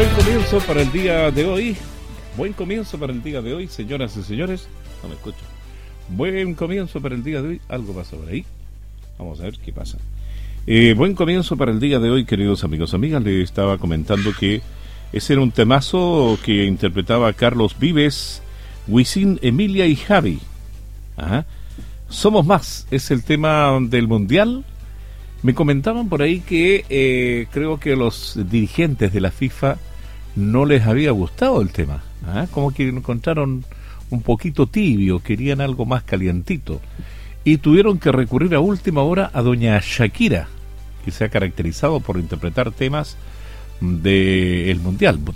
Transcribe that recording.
Buen comienzo para el día de hoy. Buen comienzo para el día de hoy, señoras y señores. No me escucho. Buen comienzo para el día de hoy. Algo pasa por ahí. Vamos a ver qué pasa. Buen comienzo para el día de hoy, queridos amigos, amigas. Les estaba comentando que ese era un temazo que interpretaba Carlos Vives, Wisin, Emilia y Javi. Ajá. Somos más, es el tema del Mundial. Me comentaban por ahí que creo que los dirigentes de la FIFA no les había gustado el tema. ¿Ah? Como que lo encontraron un poquito tibio, querían algo más calientito. Y tuvieron que recurrir a última hora a doña Shakira, que se ha caracterizado por interpretar temas del Mundial.